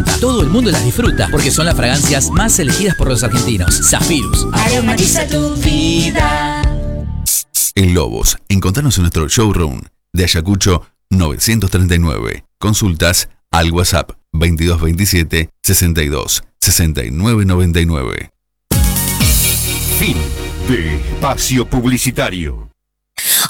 Todo el mundo las disfruta porque son las fragancias más elegidas por los argentinos. Zafirus aromatiza tu vida. En Lobos, encontrarnos en nuestro showroom de Ayacucho 939. Consultas al WhatsApp 2227 62 69 99. Fin de espacio publicitario.